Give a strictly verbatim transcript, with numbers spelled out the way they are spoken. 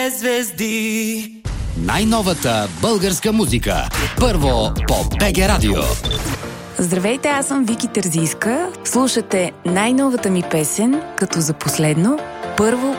Звезди. Най-новата българска музика. Първо по БГ Радио. Здравейте, аз съм Вики Терзийска. Слушате най-новата ми песен, като за последно, първо